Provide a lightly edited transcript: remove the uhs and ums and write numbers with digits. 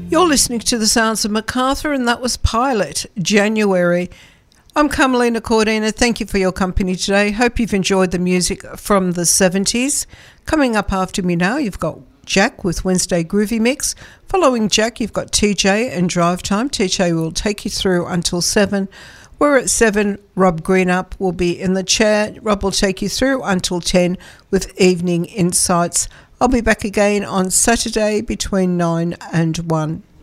You're listening to the sounds of Macarthur, and that was Pilot, January. I'm Carmelina Cordina. Thank you for your company today. Hope you've enjoyed the music from the 70s. Coming up after me now, you've got Jack with Wednesday Groovy Mix. Following Jack, you've got TJ and Drive Time. TJ will take you through until 7. We're at 7. Rob Greenup will be in the chair. Rob will take you through until 10 with Evening Insights. I'll be back again on Saturday between 9 and 1.